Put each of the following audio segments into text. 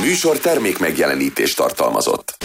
műsor termék megjelenítést tartalmazott.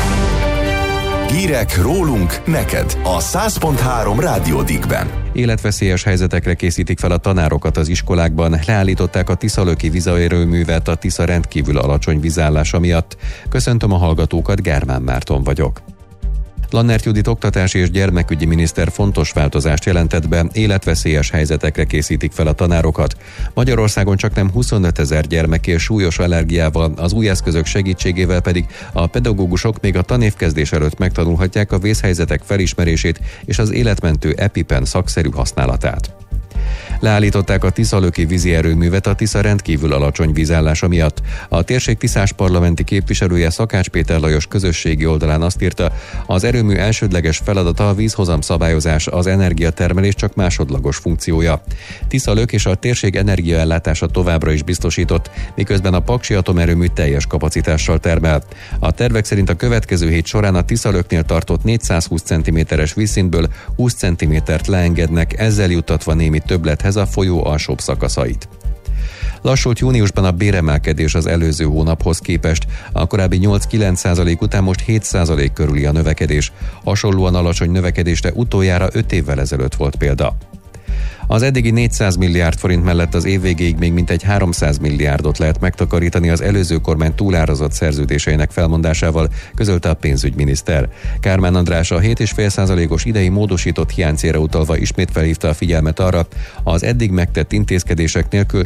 Hírek rólunk neked a 100.3 Rádió Dickben. Életveszélyes helyzetekre készítik fel a tanárokat az iskolákban. Leállították a Tiszalöki vízerőművet a Tisza rendkívül alacsony vízállása miatt. Köszöntöm a hallgatókat, Gármán Márton vagyok. Lannert Judit oktatási és gyermekügyi miniszter fontos változást jelentett be, életveszélyes helyzetekre készítik fel a tanárokat. Magyarországon csaknem 25 000 gyermek él súlyos allergiával, az új eszközök segítségével pedig a pedagógusok még a tanévkezdés előtt megtanulhatják a vészhelyzetek felismerését és az életmentő EpiPen szakszerű használatát. Leállították a Tiszalöki vízi erőművet a Tisza rendkívül alacsony vízállása miatt. A térség tiszás parlamenti képviselője Szakács Péter Lajos közösségi oldalán azt írta, az erőmű elsődleges feladata a vízhozam szabályozás, az energiatermelés csak másodlagos funkciója. Tiszalök és a térség energiaellátása továbbra is biztosított, miközben a Paksi atomerőmű teljes kapacitással termel. A tervek szerint a következő hét során a Tiszalöknél tartott 420 cm-es vízszintből 20 cm-t leengednek, ezzel juttatva némi többlethez a folyó alsóbb szakaszait. Lassult júniusban a béremelkedés az előző hónaphoz képest. A korábbi 8-9% után most 7% körüli a növekedés. Hasonlóan alacsony növekedésre utoljára 5 évvel ezelőtt volt példa. Az eddigi 400 milliárd forint mellett az év végéig még mintegy 300 milliárdot lehet megtakarítani az előző kormány túlárazott szerződéseinek felmondásával, közölte a pénzügyminiszter. Kármán András a 7,5%-os idei módosított hiánycélra utalva ismét felhívta a figyelmet arra, az eddig megtett intézkedések nélkül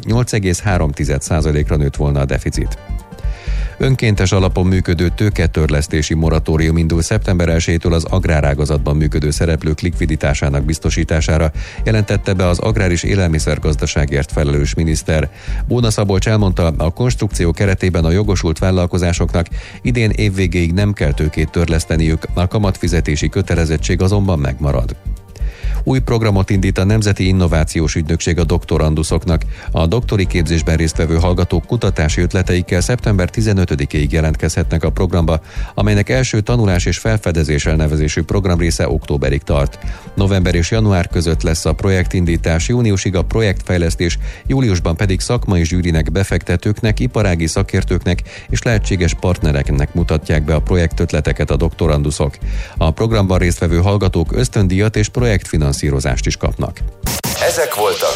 8,3%-ra nőtt volna a deficit. Önkéntes alapon működő tőketörlesztési moratórium indul szeptember 1-től az agrárágazatban működő szereplők likviditásának biztosítására, jelentette be az agrár és élelmiszergazdaságért felelős miniszter. Bóna Szabolcs elmondta, a konstrukció keretében a jogosult vállalkozásoknak idén évvégéig nem kell tőkét törleszteniük, a kamatfizetési kötelezettség azonban megmarad. Új programot indít a Nemzeti Innovációs Ügynökség a doktoranduszoknak. A doktori képzésben résztvevő hallgatók kutatási ötleteikkel szeptember 15-ig jelentkezhetnek a programba, amelynek első tanulás és felfedezés elnevezésű programrésze októberig tart. November és január között lesz a projektindítás, júniusig a projektfejlesztés, júliusban pedig szakmai zsűrinek, befektetőknek, iparági szakértőknek és lehetséges partnereknek mutatják be a projektötleteket a doktoranduszok. A programban résztvevő hallgatók ösztöndíjat és projektfinanszírozást is kapnak. Ezek voltak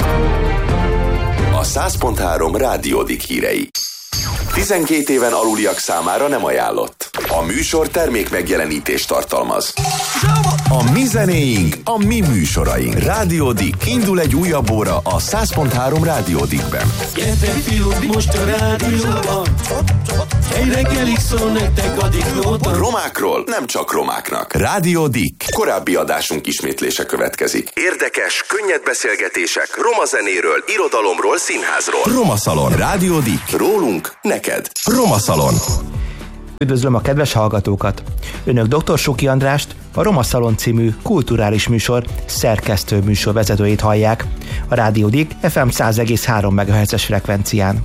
a 100.3 Rádió Dick hírei. 12 éven aluliak számára nem ajánlott. A műsor termék megjelenítést tartalmaz. A mi zenéink, a mi műsoraink. Rádió Dick. Indul egy újabb óra a 100.3 Rádió Dickben. Gyertek fiúk, most a rádióban. Egy reggelig szól nektek a Dicknóta. Romákról nem csak romáknak. Rádió Dick. Korábbi adásunk ismétlése következik. Érdekes, könnyed beszélgetések roma zenéről, irodalomról, színházról. Roma Szalon. Rádió Dick. Rólunk, neked. Roma Szalon. Üdvözlöm a kedves hallgatókat! Önök Dr. Suki Andrást, a Roma Szalon című kulturális műsor szerkesztő műsorvezetőjét hallják a Rádió Dick FM 100,3 MHz-es frekvencián.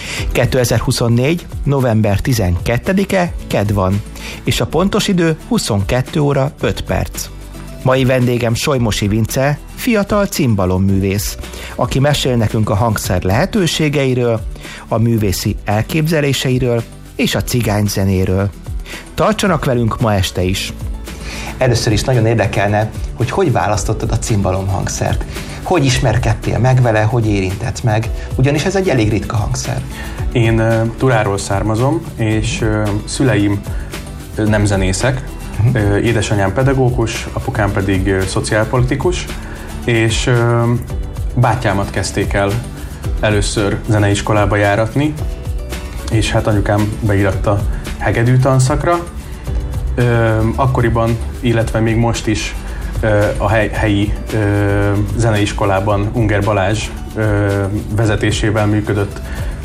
2024. november 12-e kedd van, és a pontos idő 22 óra 5 perc. Mai vendégem Solymosi Vince, fiatal cimbalom-művész, aki mesél nekünk a hangszer lehetőségeiről, a művészi elképzeléseiről és a cigányzenéről. Tartsanak velünk ma este is! Először is nagyon érdekelne, hogy választottad a cimbalom hangszert. Hogy ismerkedtél meg vele, hogy érintett meg? Ugyanis ez egy elég ritka hangszer. Én Turáról származom, és szüleim nem zenészek. Édesanyám pedagógus, apukám pedig szociálpolitikus, és bátyámat kezdték el először zeneiskolába járatni, és hát anyukám beíratta hegedű tanszakra. Akkoriban, illetve még most is a helyi zeneiskolában Unger Balázs vezetésével működött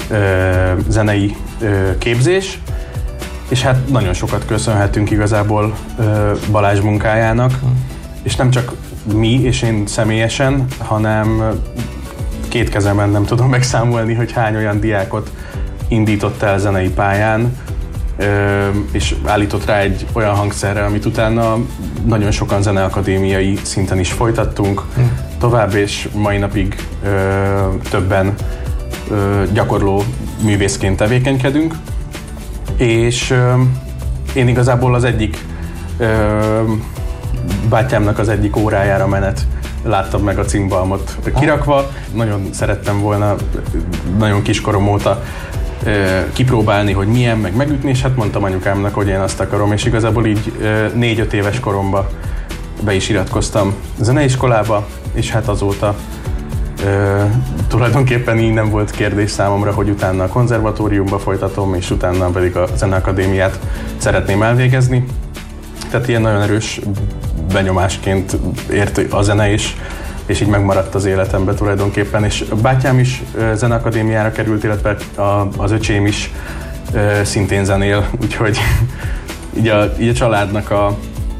zenei képzés, és hát nagyon sokat köszönhetünk igazából Balázs munkájának, és nem csak mi és én személyesen, hanem két kezemen nem tudom megszámolni, hogy hány olyan diákot indított el zenei pályán, és állított rá egy olyan hangszerre, amit utána nagyon sokan zeneakadémiai szinten is folytattunk tovább, és mai napig többen gyakorló művészként tevékenykedünk. És én igazából az egyik bátyámnak az egyik órájára menet láttam meg a cimbalmot kirakva. Nagyon szerettem volna nagyon kiskorom óta kipróbálni, hogy milyen, meg megütni, és hát mondtam anyukámnak, hogy én azt akarom, és igazából így 4-5 éves koromban be is iratkoztam zeneiskolába, és hát azóta tulajdonképpen így nem volt kérdés számomra, hogy utána a konzervatóriumba folytatom, és utána pedig a zeneakadémiát szeretném elvégezni. Tehát ilyen nagyon erős benyomásként ért a zene is, és így megmaradt az életemben tulajdonképpen. És a bátyám is zeneakadémiára került, illetve az öcsém is szintén zenél, úgyhogy így a családnak a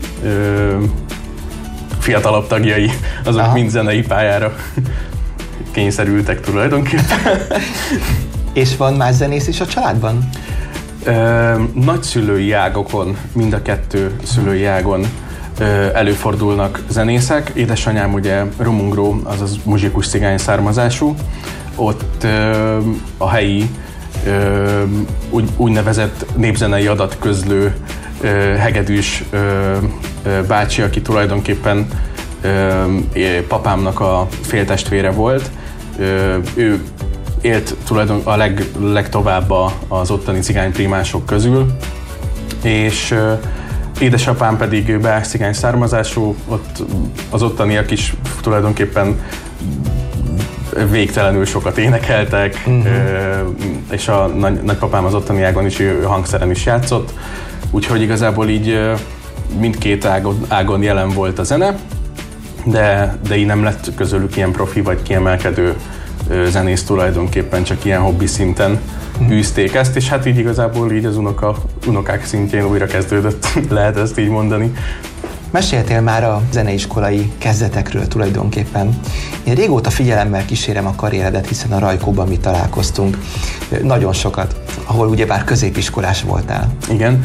fiatalabb tagjai, azok mind zenei pályára kényszerültek tulajdonképpen. És van más zenész is a családban? Nagyszülői ágokon, mind a 2 szülői ágon előfordulnak zenészek. Édesanyám ugye romungró, azaz muzsikus cigány származású. Ott a helyi úgynevezett népzenei adatközlő hegedűs bácsi, aki tulajdonképpen papámnak a féltestvére volt. Ő élt a legtovább az ottani cigányprímások közül, és édesapám pedig beás cigány származású, ott az ottaniak is tulajdonképpen végtelenül sokat énekeltek, és a nagypapám az ottani ágon is, ő hangszeren is játszott, úgyhogy igazából így mindkét ágon jelen volt a zene, de így nem lett közülük ilyen profi vagy kiemelkedő zenész tulajdonképpen, csak ilyen hobbi szinten űzték ezt, és hát így igazából így az unokák szintjén újra kezdődött, lehet ezt így mondani. Meséltél már a zeneiskolai kezdetekről tulajdonképpen. Én régóta figyelemmel kísérem a karrieredet, hiszen a Rajkóban mi találkoztunk nagyon sokat, ahol ugyebár középiskolás voltál. Igen.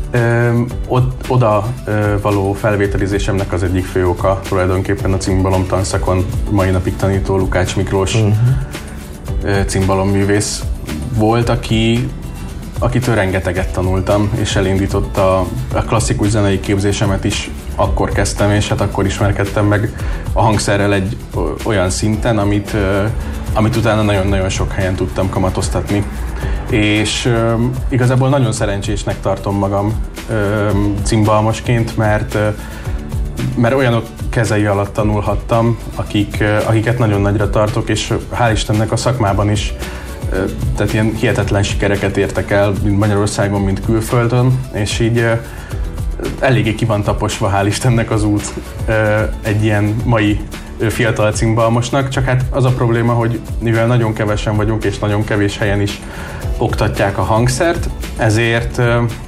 Oda való felvételizésemnek az egyik fő oka tulajdonképpen a cimbalom tanszakon mai napig tanító Lukács Miklós cimbalomművész volt, akitől rengeteget tanultam, és elindította a klasszikus zenei képzésemet is, akkor kezdtem, és hát akkor ismerkedtem meg a hangszerrel egy olyan szinten, amit utána nagyon-nagyon sok helyen tudtam kamatoztatni. És igazából nagyon szerencsésnek tartom magam cimbalmosként, mert olyanok kezei alatt tanulhattam, akiket nagyon nagyra tartok, és hál' Istennek a szakmában is tehát ilyen hihetetlen sikereket értek el, mind Magyarországon, mind külföldön, és így eléggé ki van taposva, hál' Istennek az út egy ilyen mai fiatal cimbalmosnak, csak hát az a probléma, hogy mivel nagyon kevesen vagyunk, és nagyon kevés helyen is oktatják a hangszert, ezért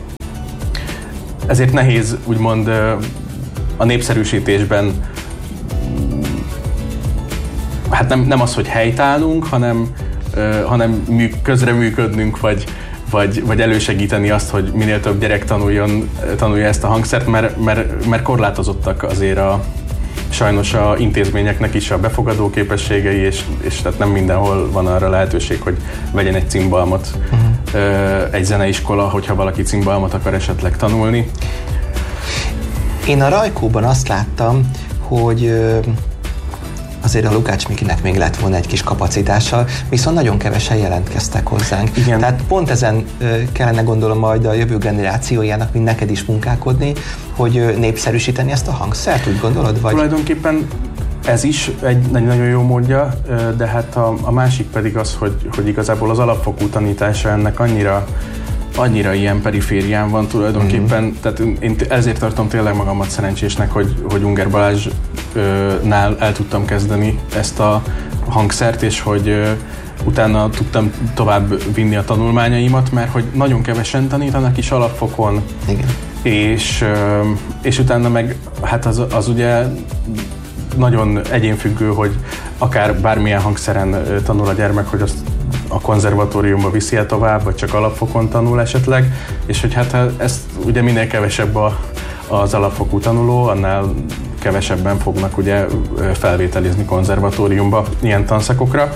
nehéz úgymond a népszerűsítésben hát nem az, hogy helytállnunk, hanem közreműködnünk, vagy elősegíteni azt, hogy minél több gyerek tanulja ezt a hangszert, mert korlátozottak azért sajnos a intézményeknek is a befogadó képességei, és tehát nem mindenhol van arra lehetőség, hogy vegyen egy cimbalmot egy zeneiskola, hogyha valaki cimbalmot akar esetleg tanulni. Én a Rajkóban azt láttam, hogy azért a Lukács Mikinek még lett volna egy kis kapacitása, viszont nagyon kevesen jelentkeztek hozzánk. Igen. Tehát pont ezen kellene gondolom majd a jövő generációjának, mint neked is munkálkodni, hogy népszerűsíteni ezt a hangszert, úgy gondolod? Vagy? Tulajdonképpen ez is egy nagyon jó módja, de hát a másik pedig az, hogy igazából az alapfokú tanítása ennek annyira ilyen periférián van tulajdonképpen, tehát én ezért tartom tényleg magamat szerencsésnek, hogy Unger Balázsnál el tudtam kezdeni ezt a hangszert, és hogy utána tudtam tovább vinni a tanulmányaimat, mert hogy nagyon kevesen tanítanak is alapfokon. Igen. És utána meg hát az ugye nagyon egyénfüggő, hogy akár bármilyen hangszeren tanul a gyermek, hogy azt a konzervatóriumba viszi el tovább, vagy csak alapfokon tanul esetleg, és hogy hát ezt ugye minél kevesebb az alapfokú tanuló, annál kevesebben fognak ugye felvételizni konzervatóriumba ilyen tanszakokra,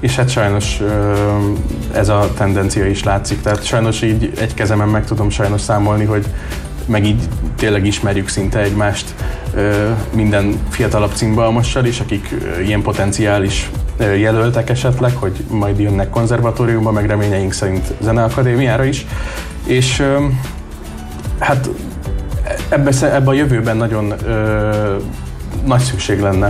és hát sajnos ez a tendencia is látszik, tehát sajnos így egy kezemen meg tudom sajnos számolni, hogy meg így tényleg ismerjük szinte egymást minden fiatalabb cimbalmossal is, akik ilyen potenciális jelöltek esetleg, hogy majd jönnek konzervatóriumba, meg reményeink szerint zeneakadémiára is, és hát ebbe a jövőben nagyon nagy szükség lenne,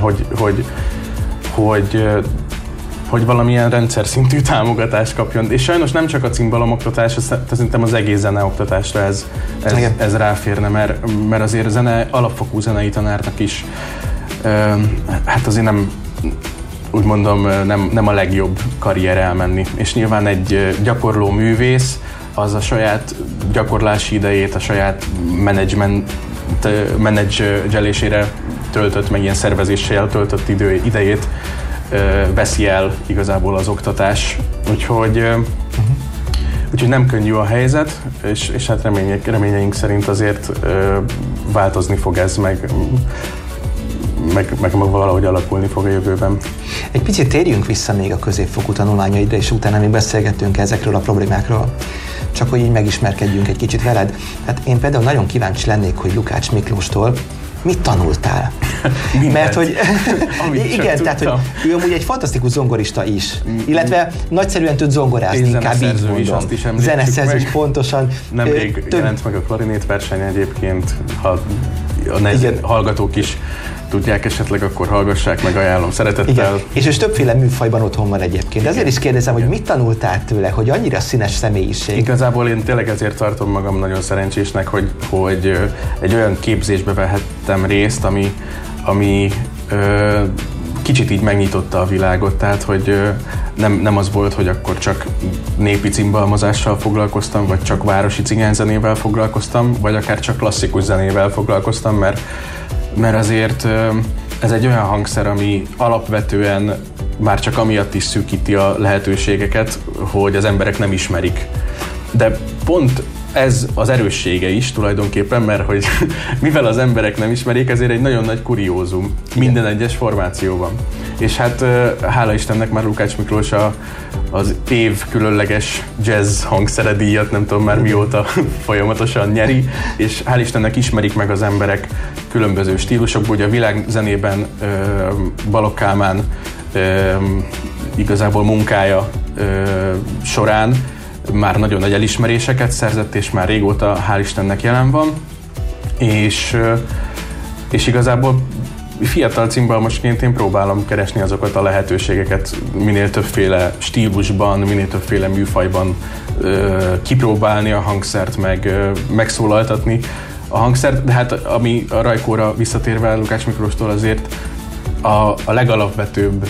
hogy valamilyen rendszer szintű támogatást kapjon. És sajnos nem csak a cimbalomoktatás, szerintem az egész zeneoktatásra ez ráférne, mert azért alapfokú zenei tanárnak is hát azért úgy mondom, nem a legjobb karrier elmenni. És nyilván egy gyakorló művész az a saját gyakorlási idejét, a saját menedzselésére töltött, meg ilyen szervezéssel töltött idejét veszi el igazából az oktatás. Úgyhogy nem könnyű a helyzet, és hát reményeink szerint azért változni fog ez, meg valahogy alakulni fog a jövőben. Egy picit térjünk vissza még a középfokú tanulmányaidra, és utána még beszélgettünk ezekről a problémákról. Csak hogy így megismerkedjünk egy kicsit veled. Hát én például nagyon kíváncsi lennék, hogy Lukács Miklóstól mit tanultál? Mert hogy igen, tehát hogy ő amúgy egy fantasztikus zongorista is, illetve nagyszerűen tud zongorázni, inkább így mondom. Zeneszerző is pontosan. Nemrég jelent meg a klarinét verseny egyébként, ha a hallgatók is tudják esetleg, akkor hallgassák meg, ajánlom szeretettel. Igen. És többféle műfajban otthon van egyébként. Ezért is kérdezem, hogy mit tanultál tőle, hogy annyira színes személyiség? Igazából én tényleg ezért tartom magam nagyon szerencsésnek, hogy egy olyan képzésbe vehettem részt, ami kicsit így megnyitotta a világot, tehát hogy nem az volt, hogy akkor csak népi cimbalmozással foglalkoztam, vagy csak városi cigányzenével foglalkoztam, vagy akár csak klasszikus zenével foglalkoztam, mert azért ez egy olyan hangszer, ami alapvetően már csak amiatt is szűkíti a lehetőségeket, hogy az emberek nem ismerik. De pont ez az erőssége is tulajdonképpen, mert hogy mivel az emberek nem ismerik, ezért egy nagyon nagy kuriózum minden egyes formációban. És hát hála Istennek már Lukács Miklós az év különleges jazz hangszere díjat, nem tudom már mióta folyamatosan nyeri, és hál' Istennek ismerik meg az emberek különböző stílusokból, ugye a világzenében Balogh Kálmán igazából munkája során már nagyon nagy elismeréseket szerzett, és már régóta hál' Istennek jelen van, és igazából fiatal cimbalmosként én próbálom keresni azokat a lehetőségeket, minél többféle stílusban, minél többféle műfajban kipróbálni a hangszert, megszólaltatni a hangszert, de hát ami a Rajkóra visszatérve Lukács Miklóstól azért a legalapvetőbb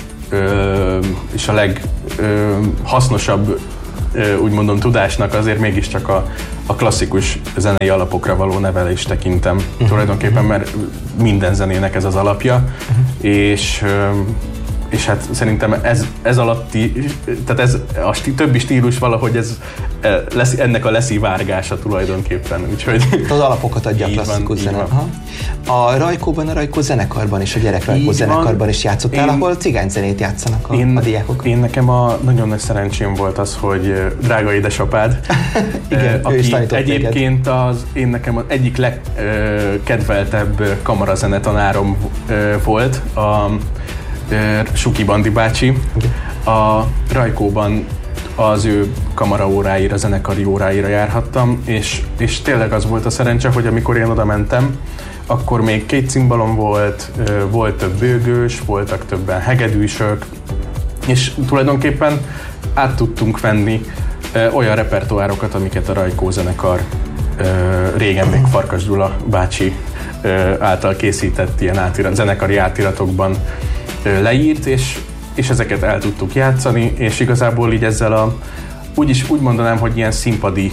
és a leghasznosabb úgy mondom tudásnak azért mégiscsak a klasszikus zenei alapokra való nevelést tekintem tulajdonképpen, mert minden zenének ez az alapja, és hát szerintem ez alatti, tehát ez a többi stílus valahogy ennek a leszivárgása tulajdonképpen, úgyhogy... Az alapokat adja a klasszikus zene. A Rajkóban, a Rajkó zenekarban és a gyerek Rajkó zenekarban is játszottál, ahol cigányzenét játszanak a diákok. Én nekem a nagyon nagy szerencsém volt az, hogy drága édesapád, igen, aki egyébként nekem az egyik legkedveltebb kamarazenetanárom volt, a Suki Bandi bácsi. A Rajkóban az ő kamaraóráira, zenekari óráira járhattam, és tényleg az volt a szerencse, hogy amikor én oda mentem, akkor még 2 cimbalom volt több bőgős, voltak többen hegedűsök, és tulajdonképpen át tudtunk venni olyan repertoárokat, amiket a Rajkó zenekar régen még Farkas Gyula bácsi által készített ilyen zenekari átiratokban leírt, és ezeket el tudtuk játszani, és igazából így ezzel úgy mondanám, hogy ilyen színpadi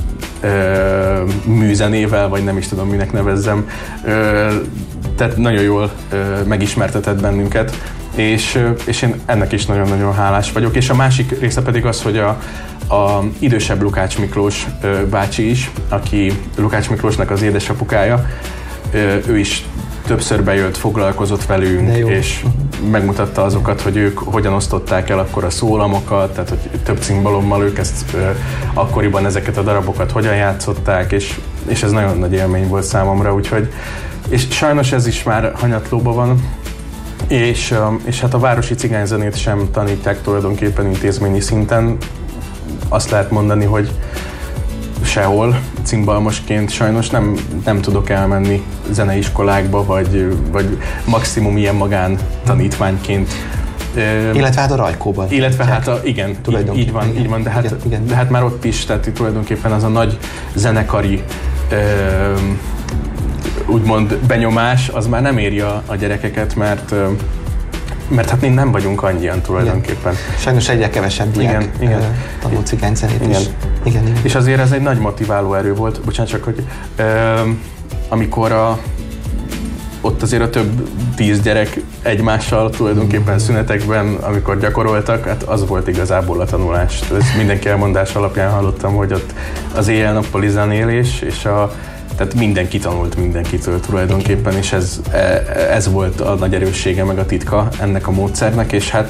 műzenével, vagy nem is tudom, minek nevezzem, tehát nagyon jól megismertetett bennünket, és én ennek is nagyon-nagyon hálás vagyok. És a másik része pedig az, hogy a idősebb Lukács Miklós bácsi is, aki Lukács Miklósnak az édesapukája, ő is többször bejött, foglalkozott velünk, és megmutatta azokat, hogy ők hogyan osztották el akkor a szólamokat, tehát hogy több cimbalommal ők ezt akkoriban ezeket a darabokat hogyan játszották, és ez nagyon nagy élmény volt számomra, úgyhogy és sajnos ez is már hanyatlóban van, és hát a városi cigányzenét sem tanítják tulajdonképpen intézményi szinten. Azt lehet mondani, hogy sehol cimbalmosként sajnos nem tudok elmenni zeneiskolákba, vagy maximum ilyen magán tanítványként. Illetve hát a Rajkóban. Illetve hát igen, így van, de hát már ott is, tehát tulajdonképpen az a nagy zenekari úgymond benyomás, az már nem éri a gyerekeket, mert hát mi nem vagyunk annyian tulajdonképpen. Igen. Sajnos egyre kevesebb diák tanul cigányzenét is. Igen. És azért ez egy nagy motiváló erő volt. Bocsánat, csak hogy amikor ott azért a több 10 gyerek egymással tulajdonképpen szünetekben, amikor gyakoroltak, hát az volt igazából a tanulás. Ezt mindenki elmondás alapján hallottam, hogy ott az éjjel-nappali zenélés, és tehát mindenki tanult mindenkitől tulajdonképpen, és ez volt a nagy erőssége, meg a titka ennek a módszernek, és hát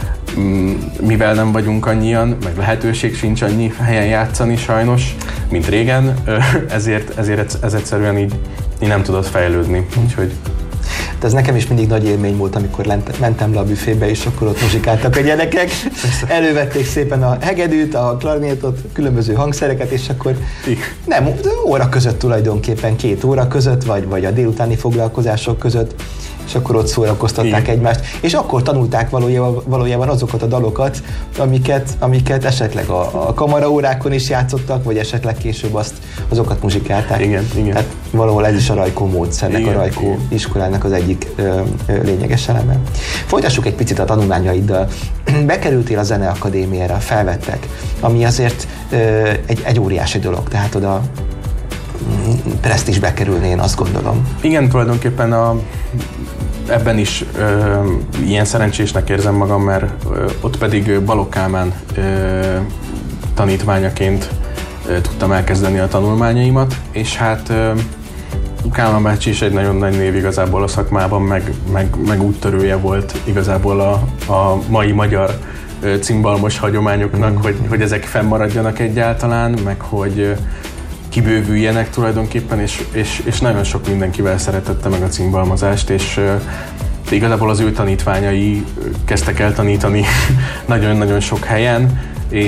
mivel nem vagyunk annyian, meg lehetőség sincs annyi helyen játszani sajnos, mint régen, ezért ez egyszerűen így nem tudott fejlődni, úgyhogy... De ez nekem is mindig nagy élmény volt, amikor mentem le a büfébe, és akkor ott muzsikáltak a gyerekek. Elővették szépen a hegedűt, a klarinétot, különböző hangszereket, és akkor nem, óra között tulajdonképpen, 2 óra között, vagy a délutáni foglalkozások között, és akkor ott szórakoztatták egymást. És akkor tanulták valójában azokat a dalokat, amiket esetleg a kamaraórákon is játszottak, vagy esetleg később azokat muzsikálták. Igen. Tehát valahol ez is a Rajkó módszernek, a Rajkó iskolának az egyik lényeges eleme. Folytassuk egy picit a tanulmányaiddal. Bekerültél a Zeneakadémiára, felvettek, ami azért egy óriási dolog, tehát oda presztízsbe kerülni, én azt gondolom. Igen, tulajdonképpen ebben is ilyen szerencsésnek érzem magam, mert ott pedig Balogh Kálmán tanítványaként tudtam elkezdeni a tanulmányaimat, és hát Kálmán bácsi is egy nagyon nagy név igazából a szakmában, meg úttörője volt igazából a mai magyar cimbalmos hagyományoknak, hogy ezek fennmaradjanak egyáltalán, meg hogy kibővüljenek tulajdonképpen, és nagyon sok mindenkivel szeretette meg a cimbalmozást, és igazából az ő tanítványai kezdtek el tanítani nagyon-nagyon sok helyen,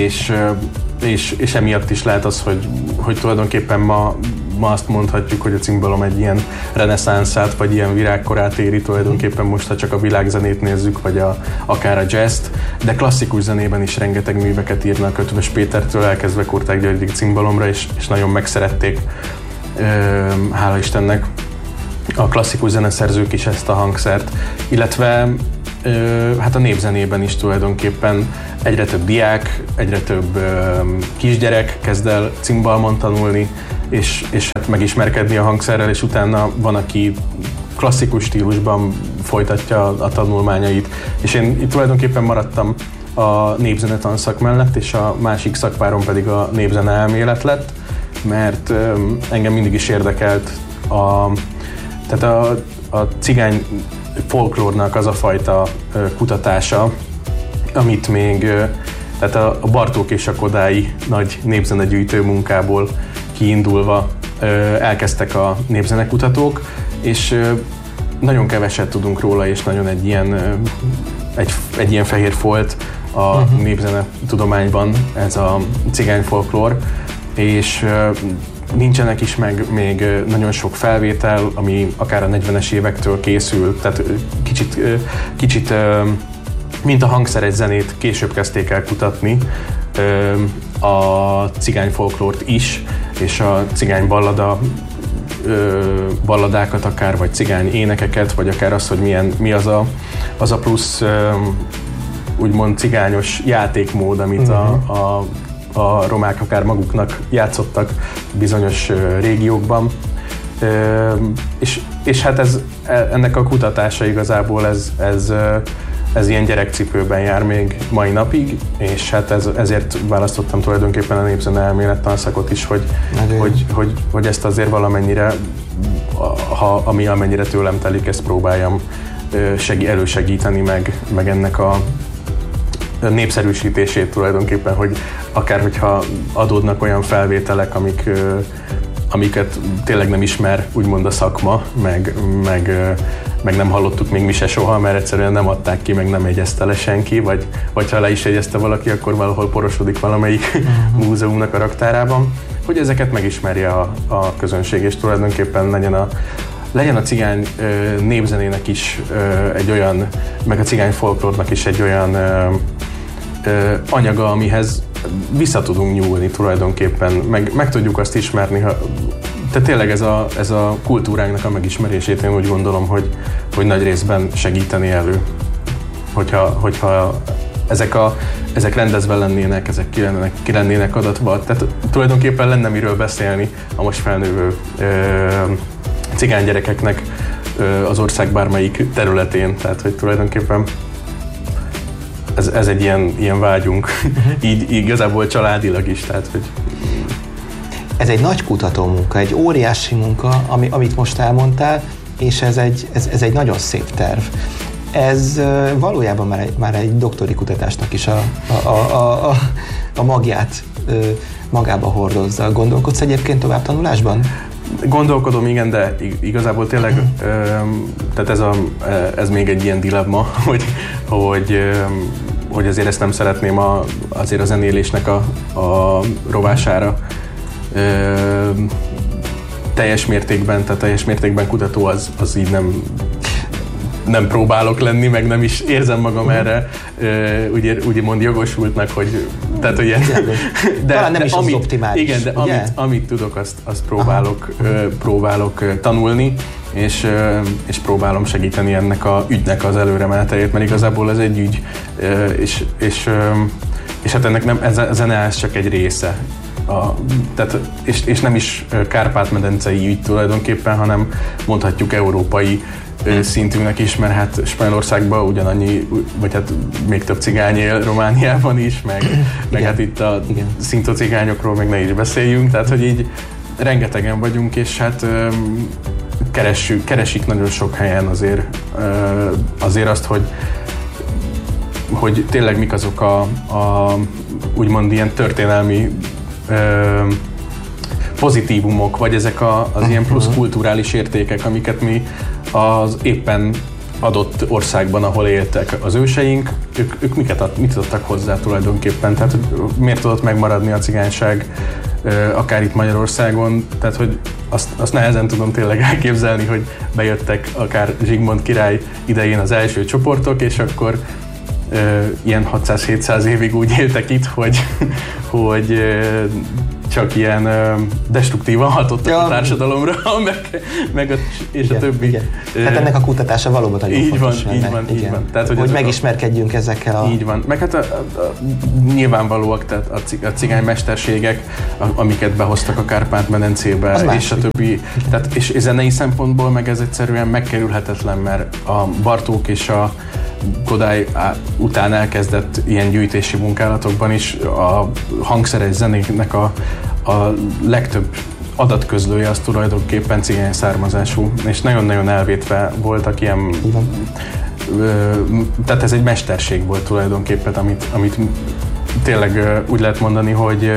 és emiatt is lehet az, hogy tulajdonképpen ma azt mondhatjuk, hogy a cimbalom egy ilyen reneszánszát, vagy ilyen virágkorát éri tulajdonképpen most, ha csak a világzenét nézzük, vagy akár a jazzt, de klasszikus zenében is rengeteg műveket írnak, Ötvös Pétertől elkezdve Kurták Györgyig cimbalomra, és nagyon megszerették, hála Istennek, a klasszikus zeneszerzők is ezt a hangszert, illetve hát a népzenében is tulajdonképpen egyre több diák, egyre több kisgyerek kezd el cimbalmon tanulni, és hát megismerkedni a hangszerrel, és utána van, aki klasszikus stílusban folytatja a tanulmányait. És én itt tulajdonképpen maradtam a népzene tanszak mellett, és a másik szakpárom pedig a népzene elmélet lett, mert engem mindig is érdekelt tehát a cigány folklórnak az a fajta kutatása, amit még tehát a Bartók és a Kodályi nagy népzenegyűjtő munkából kiindulva elkezdtek a népzenekutatók, és nagyon keveset tudunk róla, és nagyon egy ilyen fehér folt a népzene tudományban ez a cigány folklór, és nincsenek is meg még nagyon sok felvétel, ami akár a 40-es évektől készül, tehát kicsit mint a hangszeres zenét később kezdték el kutatni, a cigány folklórt is, és a cigány balladákat akár, vagy cigány énekeket, vagy akár az, hogy mi az a plusz úgymond cigányos játékmód, amit a romák akár maguknak játszottak bizonyos régiókban. És hát ennek a kutatása igazából ez ilyen gyerekcipőben jár még mai napig, és hát ezért választottam tulajdonképpen a népzene elmélet tanszakot is, hogy ezt azért valamennyire ami amennyire tőlem telik, ezt próbáljam elősegíteni meg ennek a népszerűsítését tulajdonképpen, hogy akár hogyha adódnak olyan felvételek, amiket tényleg nem ismer úgymond a szakma, meg nem hallottuk még mi se soha, mert egyszerűen nem adták ki, meg nem jegyezte le senki, vagy ha le is jegyezte valaki, akkor valahol porosodik valamelyik múzeumnak a raktárában, hogy ezeket megismerje a közönség, és tulajdonképpen legyen a cigány népzenének is egy olyan, meg a cigány folklórnak is egy olyan anyaga, amihez vissza tudunk nyúlni tulajdonképpen, meg tudjuk azt ismerni, tehát tényleg ez a kultúránknak a megismerését én úgy gondolom, hogy nagy részben segíteni elő, hogyha ezek rendezve lennének, ezek ki lennének adatva. Tehát tulajdonképpen lenne miről beszélni a most felnővő cigány gyerekeknek az ország bármelyik területén. Tehát, hogy tulajdonképpen ez egy ilyen vágyunk, így igazából családilag is. Tehát, hogy ez egy nagy kutatómunka, egy óriási munka, amit most elmondtál, és ez egy nagyon szép terv. Ez valójában már egy doktori kutatásnak is a magját magába hordozza. Gondolkodsz egyébként tovább tanulásban? Gondolkodom, igen, de igazából tényleg tehát ez még egy ilyen dilemma, hogy azért ezt nem szeretném azért a zenélésnek a rovására teljes mértékben kutató az így nem próbálok lenni, meg nem is érzem magam erre úgymond jogosultnak, hogy tehát ilyen, talán nem is az optimális. Igen, de amit tudok, azt próbálok tanulni, és próbálom segíteni ennek a ügynek az előremenetelét, mert igazából ez egy ügy, és hát ennek nem, ez a zene ez csak egy része. És nem is Kárpát-medencei ügy tulajdonképpen, hanem mondhatjuk európai szintünknek is, mert hát Spanyolországban ugyanannyi, vagy hát még több cigány él Romániában is, meg hát itt a szintocigányokról meg ne is beszéljünk, tehát hogy így rengetegen vagyunk, és hát keresik nagyon sok helyen azért azt, hogy tényleg mik azok a úgymond ilyen történelmi pozitívumok, vagy ezek az ilyen plusz kulturális értékek, amiket mi az éppen adott országban, ahol éltek az őseink, ők mit adtak hozzá tulajdonképpen, tehát miért tudott megmaradni a cigányság akár itt Magyarországon, tehát hogy azt nehezen tudom tényleg elképzelni, hogy bejöttek akár Zsigmond király idején az első csoportok, és akkor ilyen 600-700 évig úgy éltek itt, hogy csak ilyen destruktívan hatottak a társadalomra, és a többi. Igen. Hát ennek a kutatása valóban nagyon fontos. Így van. Tehát, hogy megismerkedjünk ezekkel a... Így van. Meg hát nyilvánvalóak, tehát a cigány mesterségek, amiket behoztak a Kárpát-medencébe, és a többi. Tehát, és zenei szempontból meg ez egyszerűen megkerülhetetlen, mert a Bartók és a Kodály után elkezdett ilyen gyűjtési munkálatokban is a hangszeres zenéknek a legtöbb adatközlője az tulajdonképpen cigány származású, és nagyon-nagyon elvétve voltak ilyen... Tehát ez egy mesterség volt tulajdonképpen, amit tényleg úgy lehet mondani, hogy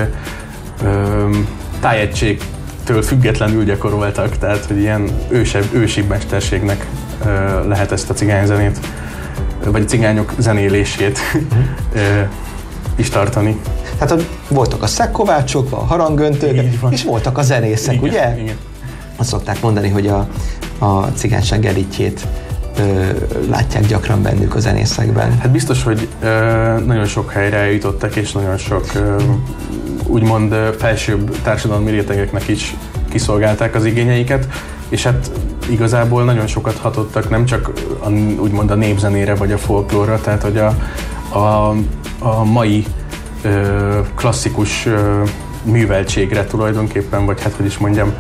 tájegységtől függetlenül gyakoroltak, tehát hogy ilyen ősibb mesterségnek lehet ezt a cigányzenét, vagy a cigányok zenélését is tartani. Tehát voltak a szekkovácsok, a harangöntők, és voltak a zenészek, igen, ugye? Igen. Azt szokták mondani, hogy a cigányság elitjét látják gyakran bennük a zenészekben. Hát biztos, hogy nagyon sok helyre eljutottak, és nagyon sok úgymond felsőbb társadalmi rétegeknek is kiszolgálták az igényeiket, és hát igazából nagyon sokat hatottak nem csak úgymond a népzenére vagy a folklórra, tehát hogy a mai klasszikus műveltségre tulajdonképpen, vagy hát hogy is mondjam,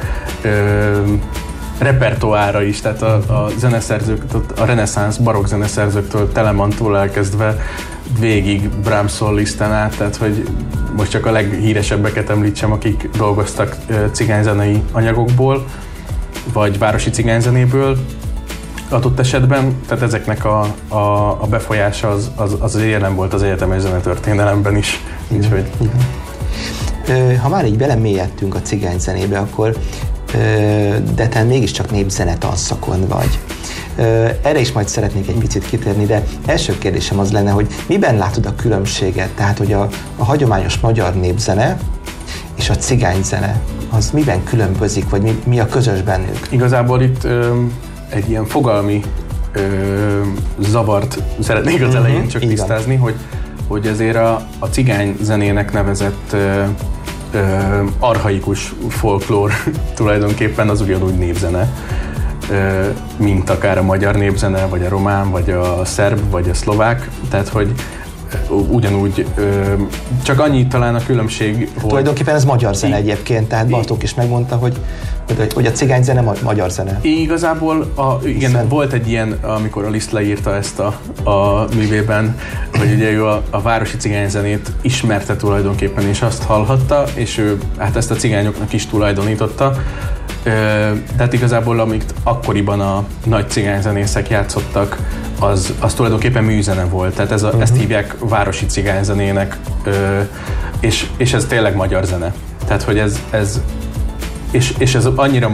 repertoára is, tehát a zeneszerzők, a reneszánsz barokk zeneszerzőktől, Telemantól elkezdve végig Brahmstól Liszten át, tehát hogy most csak a leghíresebbeket említsem, akik dolgoztak cigányzenei anyagokból, vagy városi cigányzenéből adott esetben, tehát ezeknek a befolyása az jelen volt az egyetemes zenetörténelemben is. Úgyhogy... Ha már így belemélyedtünk a cigányzenébe, akkor de te mégiscsak népzenetanszakon vagy. Erre is majd szeretnék egy picit kitérni, de első kérdésem az lenne, hogy miben látod a különbséget? Tehát, hogy a hagyományos magyar népzene és a cigányzene, az miben különbözik, vagy mi a közös bennük? Igazából itt egy ilyen fogalmi zavart szeretnék az elején csak tisztázni, hogy ezért a cigányzenének nevezett archaikus folklór tulajdonképpen az ugyanúgy népzene, mint akár a magyar népzene, vagy a román, vagy a szerb, vagy a szlovák, tehát hogy ugyanúgy, csak annyi talán a különbség, hogy... Tulajdonképpen ez magyar zene egyébként, tehát Bartók is megmondta, hogy a cigányzene magyar zene. Igazából igen, volt egy ilyen, amikor a Liszt leírta ezt a művében, hogy ugye ő a városi cigányzenét ismerte tulajdonképpen, és azt hallhatta, és ő hát ezt a cigányoknak is tulajdonította. Tehát igazából, amit akkoriban a nagy cigányzenészek játszottak, az tulajdonképpen műzene volt. Tehát ezt hívják városi cigányzenének, és ez tényleg magyar zene. Tehát, hogy és ez annyira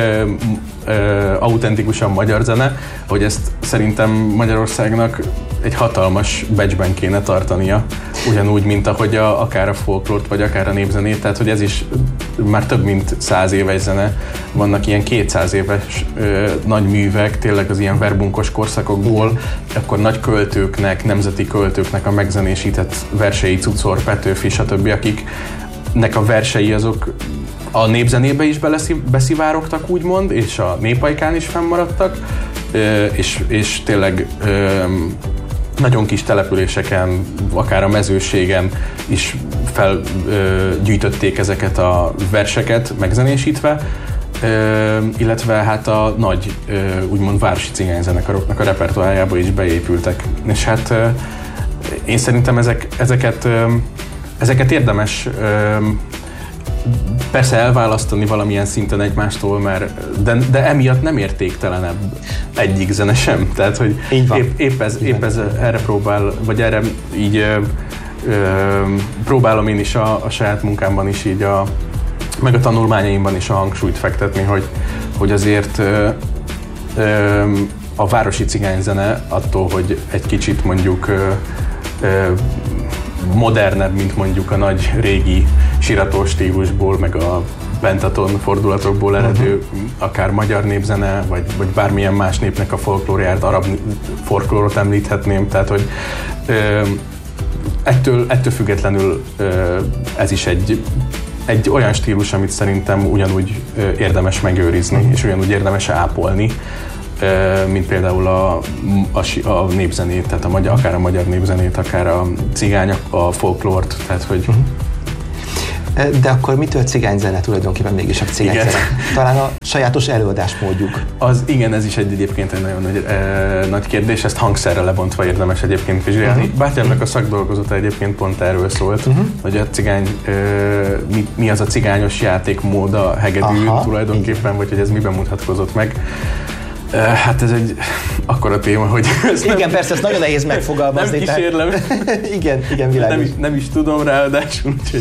autentikusan magyar zene, hogy ezt szerintem Magyarországnak egy hatalmas becsben kéne tartania, ugyanúgy, mint ahogy akár a folklort, vagy akár a népzenét, tehát hogy ez is már több mint 100 éves zene, vannak ilyen 200 éves nagy művek, tényleg az ilyen verbunkos korszakokból, akkor nagy költőknek, nemzeti költőknek a megzenésített versei, Cucor, Petőfi, stb., akiknek a versei azok a népzenébe is beszivárogtak, úgymond, és a népajkán is fennmaradtak, és tényleg nagyon kis településeken, akár a mezőségen is felgyűjtötték ezeket a verseket megzenésítve, illetve hát a nagy, úgymond városi cigányzenekaroknak a repertoárjába is beépültek. És hát én szerintem ezeket érdemes persze elválasztani valamilyen szinten egymástól, de emiatt nem értéktelenebb egyik zene sem. Tehát, hogy épp ez erre próbál, vagy erre így próbálom én is a saját munkámban is így meg a tanulmányaimban is a hangsúlyt fektetni, hogy azért a városi cigányzene attól, hogy egy kicsit mondjuk modernebb, mint mondjuk a nagy régi siratós stílusból, meg a pentaton fordulatokból eredő, akár magyar népzene, vagy bármilyen más népnek a folklóriát, arab folklórot említhetném, tehát hogy ettől függetlenül ez is egy olyan stílus, amit szerintem ugyanúgy érdemes megőrizni, és ugyanúgy érdemes ápolni, mint például a népzenét, tehát akár a magyar népzenét, akár a cigányok, a folklórt, tehát hogy... De akkor mitől cigányzene tulajdonképpen mégis a cigányzene? Talán a sajátos előadásmódjuk. Igen, ez is egyébként egy nagyon nagy kérdés, ezt hangszerre lebontva érdemes egyébként vizsgálni. Bátyámnak a szakdolgozata egyébként pont erről szólt, hogy a cigány, mi az a cigányos játékmód a hegedű tulajdonképpen, vagy hogy ez miben mutatkozott meg. Hát ez egy akkora téma, hogy... Igen, persze, ezt nagyon nehéz megfogalmazni. Nem kísérlem. Igen, világos. Nem is tudom ráadásul, úgyhogy...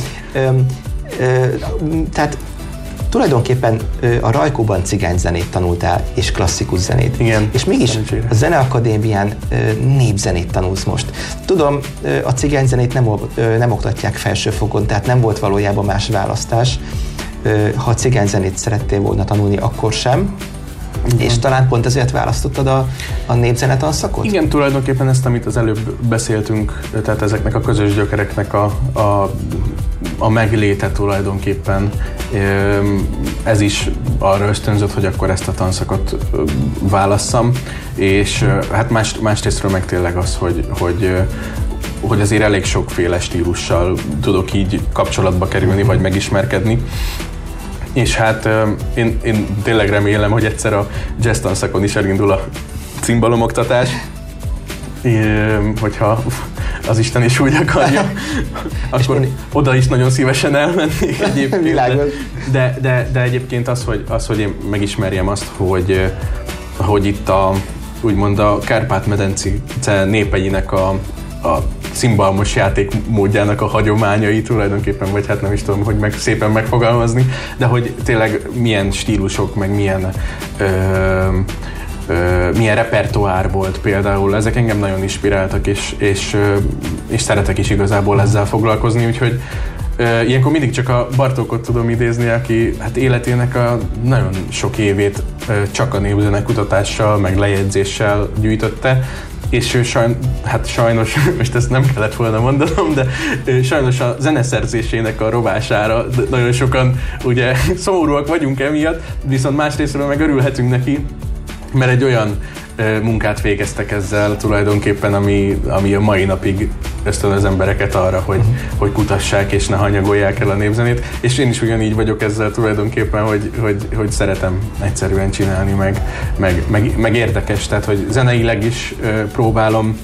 Tehát tulajdonképpen a Rajkóban cigányzenét tanultál, és klasszikus zenét. Igen. És mégis a Zeneakadémián népzenét tanulsz most. Tudom, a cigányzenét nem oktatják felsőfokon, tehát nem volt valójában más választás. Ha cigányzenét szerettél volna tanulni, akkor sem. És talán pont ezért választottad a népzenetanszakot? Igen, tulajdonképpen ezt, amit az előbb beszéltünk, tehát ezeknek a közös gyökereknek a megléte tulajdonképpen, ez is arra ösztönzött, hogy akkor ezt a tanszakot válasszam, és hát másrésztről meg tényleg az, hogy azért elég sokféle stílussal tudok így kapcsolatba kerülni, vagy megismerkedni. És hát én tényleg remélem, hogy egyszer a jazz tanszakon is elindul a cimbalomoktatás, hogyha az Isten is úgy akarja, akkor oda is nagyon szívesen elmennék egyébként. De egyébként az, hogy én megismerjem azt, hogy itt úgymond a Kárpát-medence népeinek a cimbalmos játékmódjának a hagyományai tulajdonképpen, vagy hát nem is tudom, hogy szépen megfogalmazni, de hogy tényleg milyen stílusok, meg milyen repertoár volt például, ezek engem nagyon inspiráltak, és szeretek is igazából ezzel foglalkozni, úgyhogy ilyenkor mindig csak a Bartókot tudom idézni, aki hát életének a nagyon sok évét csak a népzenekutatással, meg lejegyzéssel gyűjtötte, és ő sajnos, most ezt nem kellett volna mondanom, de sajnos a zeneszerzésének a rovására nagyon sokan ugye szomorúak vagyunk emiatt, viszont másrésztről meg örülhetünk neki, mert egy olyan munkát végeztek ezzel tulajdonképpen, ami a mai napig ösztönöz embereket arra, hogy kutassák és ne hanyagolják el a népzenét, és én is ugyanígy vagyok ezzel tulajdonképpen, hogy szeretem egyszerűen csinálni, meg érdekes, tehát hogy zeneileg is próbálom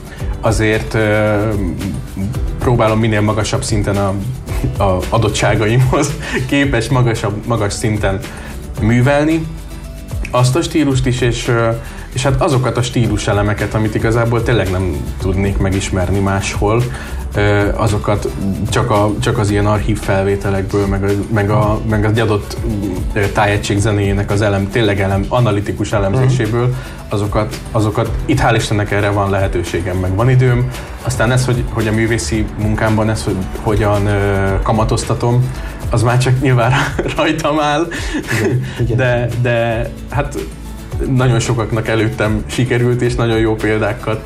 minél magasabb szinten a adottságaimhoz képes magas szinten művelni azt a stílust is, és hát azokat a stíluselemeket, amit igazából tényleg nem tudnék megismerni máshol, azokat csak az ilyen archív felvételekből, meg az adott tájegység zenéjének az analitikus elemzéséből, azokat itt hál' Istennek erre van lehetőségem, meg van időm. Aztán ez, hogy a művészi munkámban ez, hogy hogyan kamatoztatom, az már csak nyilván rajtam áll, igen. De hát nagyon sokaknak előttem sikerült, és nagyon jó példákat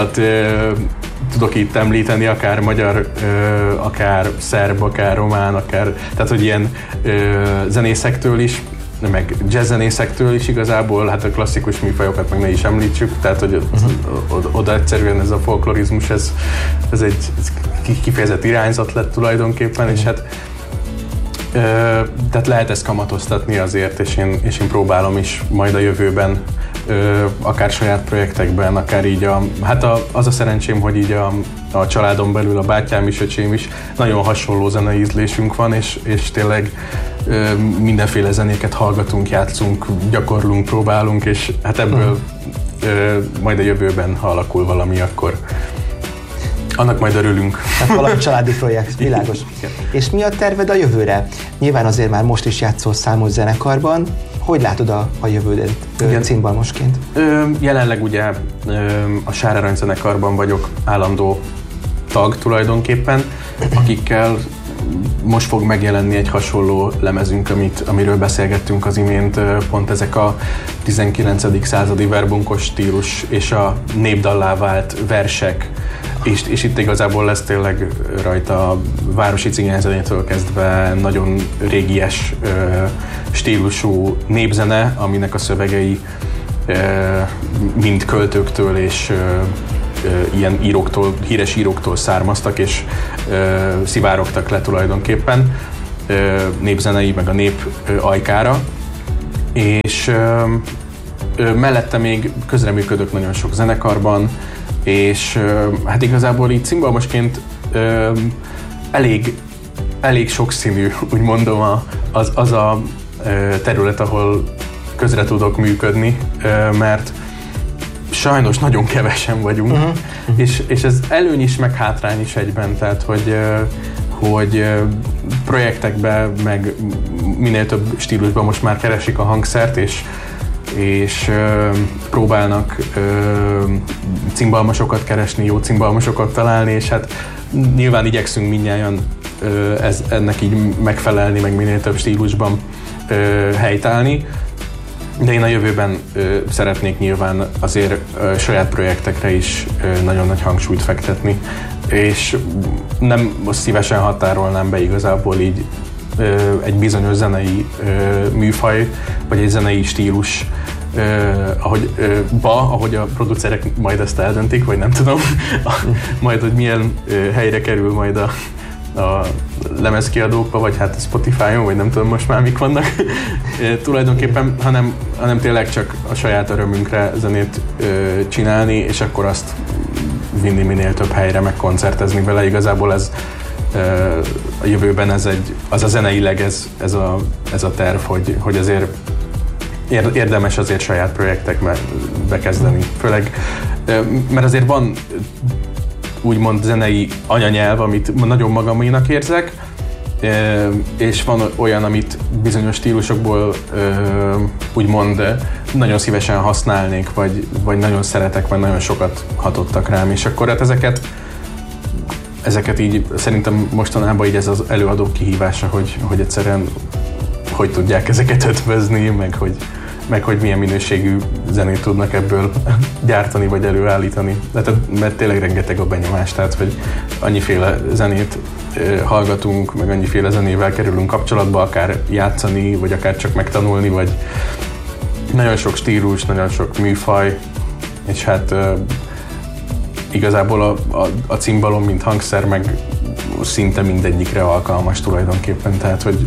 tudok itt említeni, akár magyar, akár szerb, akár román, tehát hogy ilyen zenészektől is, meg jazzzenészektől is igazából, hát a klasszikus műfajokat meg ne is említsük, tehát hogy oda egyszerűen ez a folklorizmus, ez egy kifejezett irányzat lett tulajdonképpen, és hát tehát lehet ezt kamatoztatni azért, és én próbálom is majd a jövőben, akár saját projektekben, akár így az a szerencsém, hogy így a családon belül a bátyám is, öcsém is nagyon hasonló zenei ízlésünk van, és tényleg mindenféle zenéket hallgatunk, játszunk, gyakorlunk, próbálunk, és hát ebből majd a jövőben, ha alakul valami, akkor annak majd örülünk. Tehát valami családi projekt, világos. És mi a terved a jövőre? Nyilván azért már most is játszol számos zenekarban. Hogy látod a jövődet cimbalmosként? Jelenleg ugye a Sár Arany zenekarban vagyok állandó tag tulajdonképpen, akikkel most fog megjelenni egy hasonló lemezünk, amiről beszélgettünk az imént, pont ezek a 19. századi verbunkos stílus és a népdallá vált versek, és itt igazából lesz tényleg rajta a városi cigányzenétől kezdve nagyon régies stílusú népzene, aminek a szövegei mind költőktől és ilyen íróktól, híres íróktól származtak, és szivárogtak le tulajdonképpen népzenei, meg a nép ajkára. És mellette még közreműködök nagyon sok zenekarban, és hát igazából így cimbalmosként elég sokszínű, úgy mondom, az a terület, ahol közre tudok működni, mert sajnos nagyon kevesen vagyunk, és ez előny is, meg hátrány is egyben, tehát hogy projektekben, meg minél több stílusban most már keresik a hangszert, és próbálnak cimbalmasokat keresni, jó cimbalmasokat találni, és hát nyilván igyekszünk mindnyájan ennek így megfelelni, meg minél több stílusban helytállni. De én a jövőben szeretnék nyilván azért saját projektekre is nagyon nagy hangsúlyt fektetni, és nem szívesen határolnám be igazából így egy bizonyos zenei műfaj, vagy egy zenei stílus, ahogy a producerek majd ezt eldöntik, vagy nem tudom, majd, hogy milyen helyre kerül majd a lemezkiadókba, vagy hát a Spotify-on, vagy nem tudom most már mik vannak tulajdonképpen, hanem tényleg csak a saját örömünkre zenét csinálni, és akkor azt vinni minél több helyre, meg koncertezni vele. Igazából ez a jövőben az a zeneileg ez a terv, hogy azért érdemes azért saját projektekbe bekezdeni. Főleg, mert azért van úgymond zenei anyanyelv, amit nagyon magaménak érzek, és van olyan, amit bizonyos stílusokból úgymond nagyon szívesen használnék, vagy nagyon szeretek, vagy nagyon sokat hatottak rám, és akkor hát ezeket így szerintem mostanában így ez az előadók kihívása, hogy egyszerűen hogy tudják ezeket ötvözni, meg hogy milyen minőségű zenét tudnak ebből gyártani, vagy előállítani. Mert tényleg rengeteg a benyomás, tehát hogy annyiféle zenét hallgatunk, meg annyiféle zenével kerülünk kapcsolatba, akár játszani, vagy akár csak megtanulni, vagy nagyon sok stílus, nagyon sok műfaj, és hát igazából a cimbalom, mint hangszer, meg szinte mindegyikre alkalmas tulajdonképpen, tehát hogy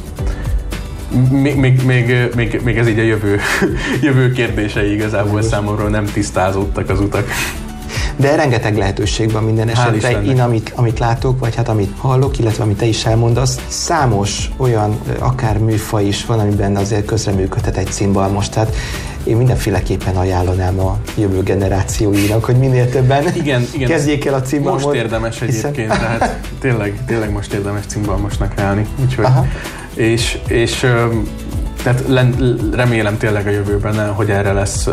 még ez így a jövő kérdései igazából számomra nem tisztázódtak az utak. De rengeteg lehetőség van minden esetre. Én amit látok, vagy hát amit hallok, illetve amit te is elmondasz, számos olyan akár műfaj is van, amiben azért közreműködhet egy cimbalmos. Tehát én mindenféleképpen ajánlanám a jövő generációinak, hogy minél többen kezdjék el a cimbalmot. Most érdemes egyébként, tehát tényleg most érdemes cimbalmosnak állni. Úgyhogy, és tehát remélem tényleg a jövőben, hogy erre lesz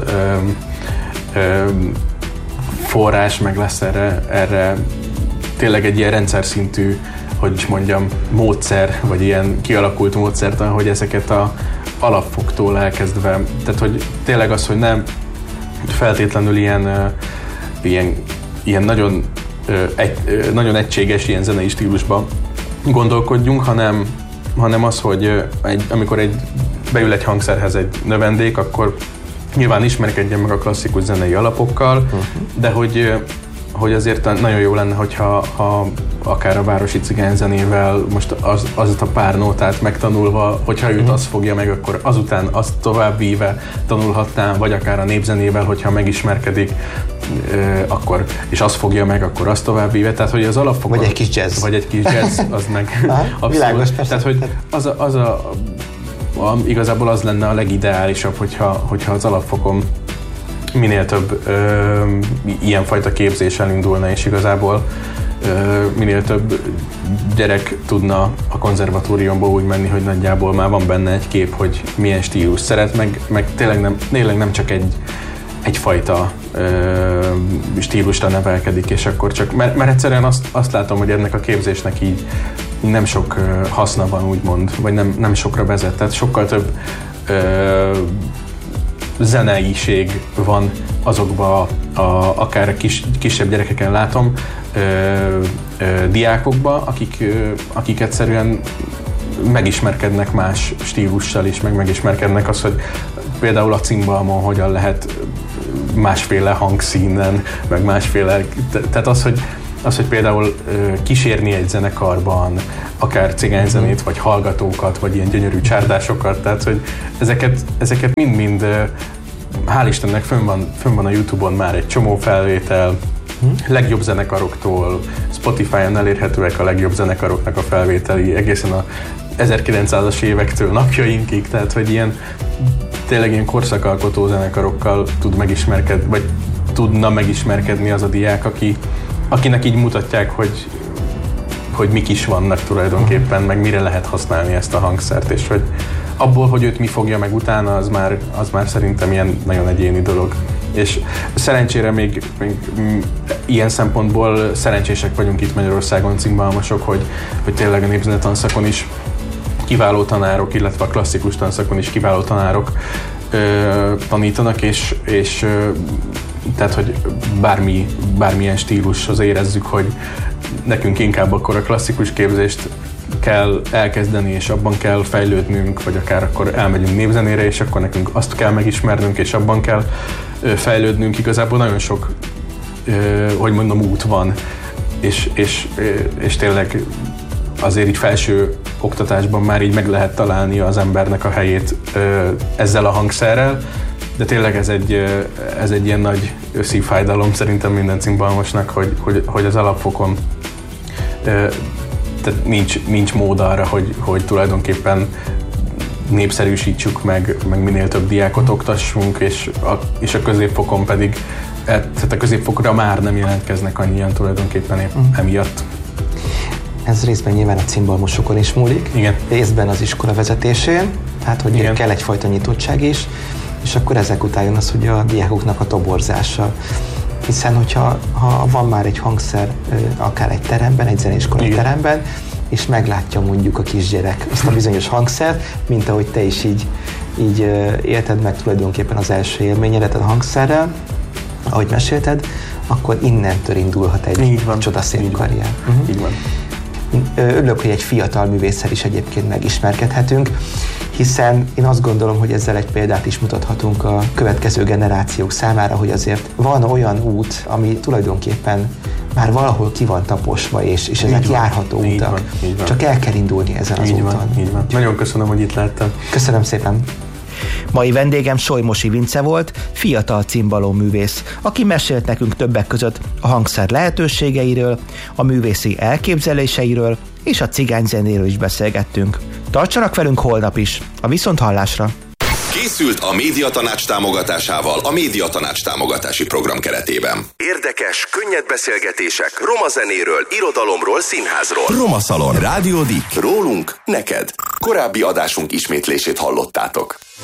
forrás, meg lesz erre tényleg egy ilyen rendszer szintű, hogy is mondjam, módszer, vagy ilyen kialakult módszertan, hogy ezeket a alapfoktól elkezdve, tehát hogy tényleg az, hogy nem feltétlenül ilyen nagyon egységes ilyen zenei stílusban gondolkodjunk, hanem az, hogy amikor beül egy hangszerhez egy növendék, akkor nyilván ismerkedjen meg a klasszikus zenei alapokkal, de hogy azért nagyon jó lenne, hogyha akár a városi cigányzenével most azt a pár nótát megtanulva, hogyha őt az fogja meg, akkor azután azt továbbvíve tanulhatná, vagy akár a népzenével, hogyha megismerkedik, akkor, és azt fogja meg, akkor azt továbbvíve. Tehát, hogy az alapfokon... Vagy egy kis jazz. Vagy egy kis jazz, az meg abszolút. Világos, persze. Tehát, hogy igazából az lenne a legideálisabb, hogyha az alapfokon minél több ilyenfajta képzés elindulna, és igazából minél több gyerek tudna a konzervatóriumba úgy menni, hogy nagyjából már van benne egy kép, hogy milyen stílus szeret, meg tényleg nem csak egyfajta stílusra nevelkedik, és akkor csak, mert egyszerűen azt látom, hogy ennek a képzésnek így nem sok haszna van, úgymond, vagy nem sokra vezet, tehát sokkal több zeneiség van azokban, akár kisebb gyerekeken látom, diákokban, akik egyszerűen megismerkednek más stílussal is, meg megismerkednek az, hogy például a cimbalmon hogyan lehet másféle hangszínen, meg másféle, tehát az, hogy például kísérni egy zenekarban, akár cigányzenét, vagy hallgatókat, vagy ilyen gyönyörű csárdásokat, tehát hogy ezeket mind-mind, hál' Istennek fönn van a YouTube-on már egy csomó felvétel, legjobb zenekaroktól, Spotify-on elérhetőek a legjobb zenekaroknak a felvételi, egészen a 1900-as évektől napjainkig, tehát hogy tényleg ilyen korszakalkotó zenekarokkal tudna megismerkedni az a diák, akinek így mutatják, hogy mik is vannak tulajdonképpen, meg mire lehet használni ezt a hangszert, és hogy abból, hogy őt mi fogja meg utána, az már szerintem ilyen nagyon egyéni dolog. És szerencsére még ilyen szempontból szerencsések vagyunk itt Magyarországon cimbalmosok, hogy tényleg a népzene tanszakon is kiváló tanárok, illetve a klasszikus tanszakon is kiváló tanárok tanítanak, és tehát, hogy bármilyen stílushoz érezzük, hogy nekünk inkább akkor a klasszikus képzést kell elkezdeni, és abban kell fejlődnünk, vagy akár akkor elmegyünk népzenére, és akkor nekünk azt kell megismernünk, és abban kell fejlődnünk. Igazából nagyon sok, hogy mondom, út van, és tényleg azért így felső oktatásban már így meg lehet találni az embernek a helyét ezzel a hangszerrel, de tényleg ez egy ilyen nagy szívfájdalom szerintem minden cimbalmosnak, hogy az alapfokon tehát nincs mód arra, hogy tulajdonképpen népszerűsítsük meg minél több diákot oktassunk, és a középfokon pedig, tehát a középfokra már nem jelentkeznek annyian tulajdonképpen emiatt. Ez részben nyilván a cimbalmosokon is múlik, igen. Részben az iskola vezetésén, hát hogy igen. Kell egyfajta nyitottság is, és akkor ezek után jön az, hogy a diákoknak a toborzása. Hiszen, hogyha van már egy hangszer, akár egy teremben, egy zeneiskolai teremben, és meglátja mondjuk a kisgyerek azt a bizonyos hangszert, mint ahogy te is így élted meg tulajdonképpen az első élményedet a hangszerrel, ahogy mesélted, akkor innentől indulhat egy csodaszép karrier. Így van. Örülök, hogy egy fiatal művésszel is egyébként megismerkedhetünk, hiszen én azt gondolom, hogy ezzel egy példát is mutathatunk a következő generációk számára, hogy azért van olyan út, ami tulajdonképpen már valahol ki van taposva, és ezek járható utak. Csak el kell indulni ezen az úton. Így van. Nagyon köszönöm, hogy itt lehettem. Köszönöm szépen. Mai vendégem Solymosi Vince volt, fiatal cimbalom-művész, aki mesélt nekünk többek között a hangszer lehetőségeiről, a művészi elképzeléseiről, és a cigányzenéről is beszélgettünk. Tartsanak velünk holnap is, a viszonthallásra! Készült a Médiatanács támogatásával a Médiatanács támogatási program keretében. Érdekes, könnyed beszélgetések roma zenéről, irodalomról, színházról. Roma Szalon. Rádió Dik. Rólunk, neked. Korábbi adásunk ismétlését hallottátok.